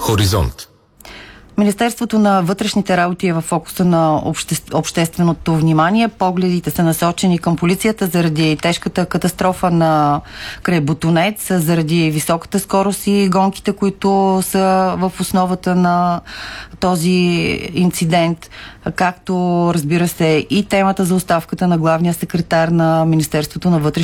Хоризонт. Министерството на вътрешните работи е в фокуса на общественото внимание. Погледите са насочени към полицията заради тежката катастрофа край Ботунец, заради високата скорост и гонките, които са в основата на този инцидент, както, разбира се, и темата за оставката на главния секретар на Министерството на вътрешните